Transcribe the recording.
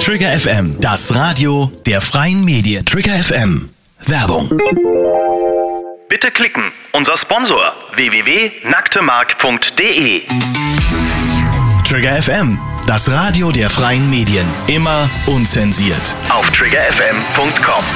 Trigger FM, das Radio der freien Medien. Trigger FM, Werbung. Bitte klicken. Unser Sponsor www.nacktemark.de. Trigger FM, das Radio der freien Medien. Immer unzensiert. Auf triggerfm.com.